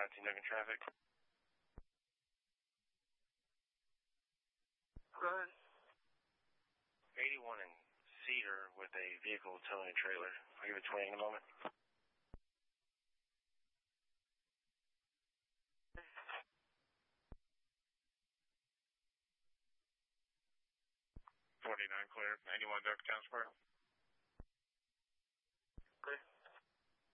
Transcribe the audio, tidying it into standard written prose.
19 Duncan traffic. Go ahead. 81 in Cedar with a vehicle towing a trailer. I'll give it 20 in a moment. 49 clear, 91 Duncan Town Square.